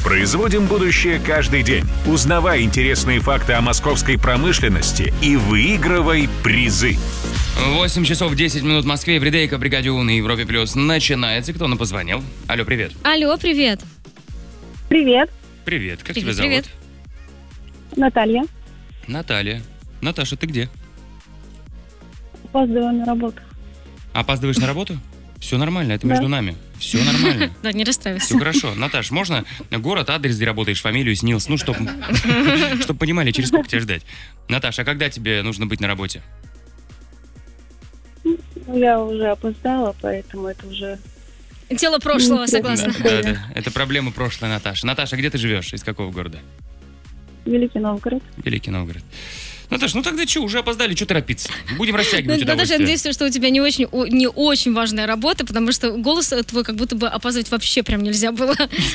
Производим будущее каждый день. Узнавай интересные факты о московской промышленности и выигрывай призы. 8 часов 10 минут в Москве. Эвридейка, Бригаде У на Европе Плюс начинается. Кто нам позвонил? Алло, привет. Алло, привет. Привет, Привет, как Привет, тебя зовут? привет. Наталья. Наталья. Наташа, ты где? Опаздываю на работу. Опаздываешь на работу? Все нормально, это Да. между нами. Все нормально. Да, не расстраивайся. Все хорошо. Наташ, можно город, адрес, где работаешь, фамилию, СНИЛС, ну, чтобы понимали, через сколько тебя ждать. Наташа, а когда тебе нужно быть на работе? Я уже опоздала, поэтому это уже... Дело прошлого, согласна. Да. Это проблема прошлой, Наташа. Наташа, где ты живешь? Из какого города? Великий Новгород. Великий Новгород. Наташ, ну тогда что, уже опоздали, что торопиться? Будем растягивать Ну, даже я удовольствие. надеюсь, что у тебя не очень важная работа, потому что голос твой как будто бы опаздывать вообще прям нельзя было.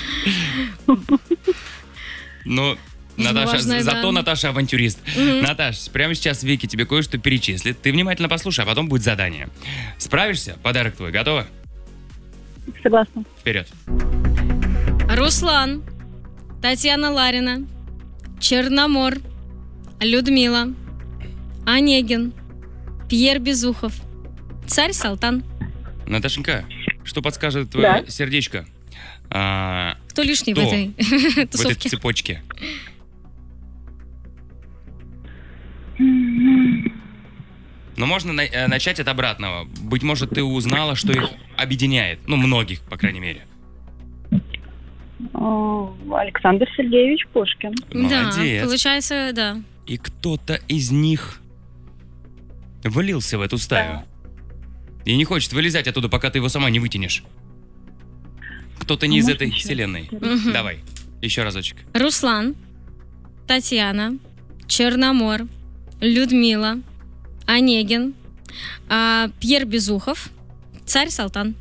Но, Наташа, Важная, зато да. Наташа авантюрист. Наташ, прямо сейчас Вики тебе кое-что перечислит. Ты внимательно послушай, а потом будет задание. Справишься? Подарок твой. Готова? Согласна. Вперед. Руслан, Татьяна Ларина, Черномор, Людмила, Онегин, Пьер Безухов, Царь Салтан. Наташенька, что подскажет твое Да. сердечко? Кто лишний в Кто? этой В этой тусовке? цепочке. Но можно начать от обратного. Быть может, ты узнала, что их объединяет. Ну, многих, по крайней мере. Александр Сергеевич Пушкин. Да, Молодец. получается, да. И кто-то из них влился в эту стаю. И не хочет вылезать оттуда, пока ты его сама не вытянешь. Кто-то не из Можно этой еще? вселенной. Мгм. Давай, еще разочек. Руслан, Татьяна, Черномор, Людмила, Онегин, Пьер Безухов, Царь Салтан.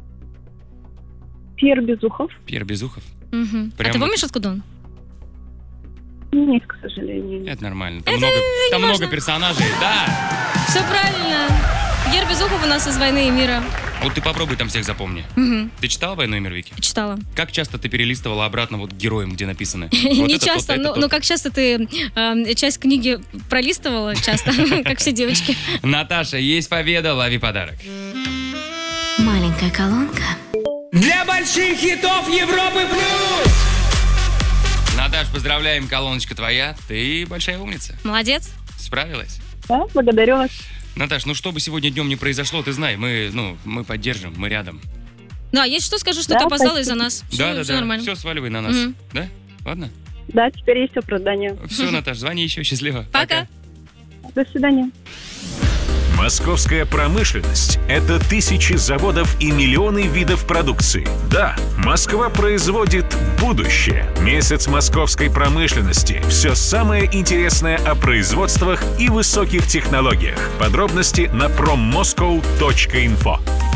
Пьер Безухов. Пьер Безухов. Мгм. А Прям ты вот. помнишь, откуда он? Нет, к сожалению. Это нормально. Там много персонажей. Да! Все правильно. Пьер Безухов у нас из «Войны и мира». Вот ты попробуй там всех запомни. Мгм. Ты читала «Войну и мир», Вики? Читала. Как часто ты перелистывала обратно вот к героям, где написано? Не часто, но как часто ты часть книги пролистывала? Часто, как все девочки. Наташа, есть победа, лови подарок. Маленькая колонка. Для больших хитов Европы плюс! Наташ, поздравляем, колоночка твоя. Ты большая умница. Молодец. Справилась. Да, благодарю вас. Наташ, ну что бы сегодня днем не произошло, ты знай, мы поддержим, мы рядом. Да, если что, скажи, что Да, ты опоздала спасибо. из-за нас. Все Да, нормально. все сваливай на нас. Мгм. Да? Ладно? Да, теперь есть оправдание. Все, Наташ, звони еще, счастливо. Пока. До свидания. Московская промышленность – это тысячи заводов и миллионы видов продукции. Да, Москва производит будущее. Месяц московской промышленности. Все самое интересное о производствах и высоких технологиях. Подробности на prommoscow.info.